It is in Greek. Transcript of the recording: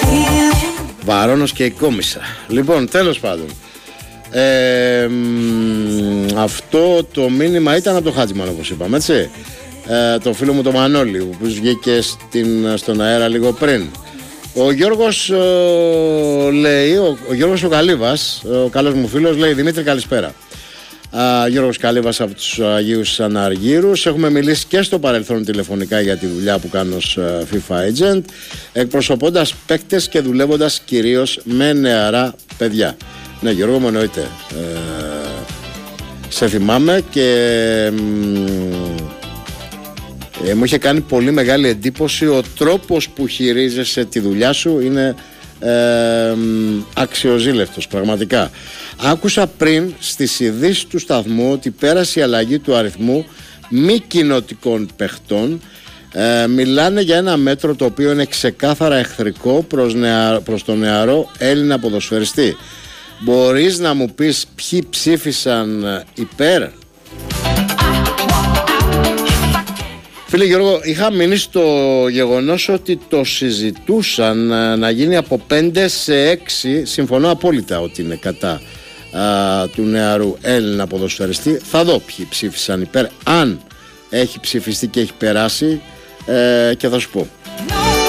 Βαρώνος και η Κόμισσα. Λοιπόν, τέλος πάντων, αυτό το μήνυμα ήταν από το Χάτζημαν, όπως είπαμε, έτσι. Το φίλο μου το Μανώλη, που βγήκε στον αέρα λίγο πριν. Ο Γιώργος λέει, ο Γιώργος ο Καλύβας, ο καλός μου φίλος, λέει: Δημήτρη, καλησπέρα. Γιώργος Καλύβας από τους Αγίους Αναργύρους. Έχουμε μιλήσει και στο παρελθόν τηλεφωνικά για τη δουλειά που κάνω ως FIFA Agent, εκπροσωπώντας παίκτες και δουλεύοντας κυρίως με νεαρά παιδιά. Ναι, Γιώργο μου, εννοείται. Σε θυμάμαι και μου είχε κάνει πολύ μεγάλη εντύπωση ο τρόπος που χειρίζεσαι τη δουλειά σου. Είναι αξιοζήλευτος πραγματικά. Άκουσα πριν στις ειδήσεις του σταθμού ότι πέρασε η αλλαγή του αριθμού μη κοινοτικών παιχτών. Μιλάνε για ένα μέτρο το οποίο είναι ξεκάθαρα εχθρικό προς τον νεαρό Έλληνα ποδοσφαιριστή. Μπορείς να μου πεις ποιοι ψήφισαν υπέρ? Φίλε Γιώργο, είχα μείνει στο γεγονός ότι το συζητούσαν να γίνει από 5 σε 6. Συμφωνώ απόλυτα ότι είναι κατά του νεαρού Έλληνα ποδοσφαιριστή. Θα δω ποιοι ψήφισαν υπέρ, αν έχει ψηφιστεί και έχει περάσει, και θα σου πω.